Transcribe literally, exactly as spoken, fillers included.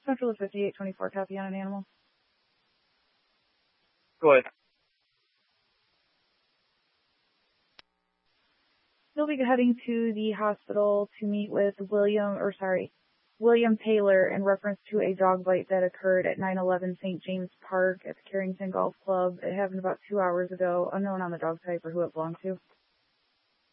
Central fifty-eight twenty-four, copy on an animal. Go ahead. You'll be heading to the hospital to meet with William, or sorry, William Taylor in reference to a dog bite that occurred at nine eleven Saint James Park at the Carrington Golf Club. It happened about two hours ago. Unknown on the dog type or who it belonged to.